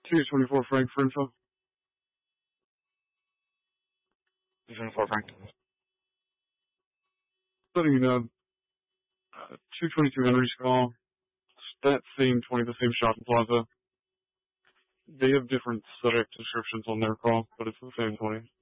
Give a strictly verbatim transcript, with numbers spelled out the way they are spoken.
T twenty-four Frank for info. T twenty-four Frank. Letting you know, uh, two twenty-two Henry's call. That same twenty, the same shopping plaza. They have different subject descriptions on their call, but it's the same twenty.